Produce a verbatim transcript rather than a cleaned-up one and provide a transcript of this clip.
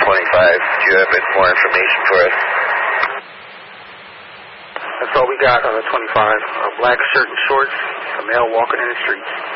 twenty-five. Do you have any more information for us? That's all we got on the twenty-five. A black shirt and shorts, a male walking in the streets.